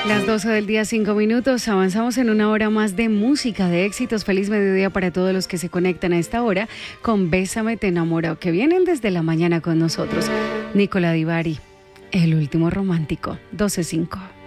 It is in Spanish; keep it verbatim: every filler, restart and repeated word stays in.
Las doce del día, cinco minutos. Avanzamos en una hora más de música, de éxitos. Feliz mediodía para todos los que se conectan a esta hora con Bésame, te enamoro, que vienen desde la mañana con nosotros. Nicola Di Bari, El último romántico, doce cinco.